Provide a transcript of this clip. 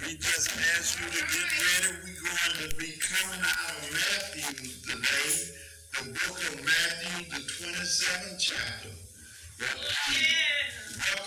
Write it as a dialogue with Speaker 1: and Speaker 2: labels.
Speaker 1: We just asked you to get ready. We're going to be coming out of Matthew today, the book of Matthew, the 27th chapter. Welcome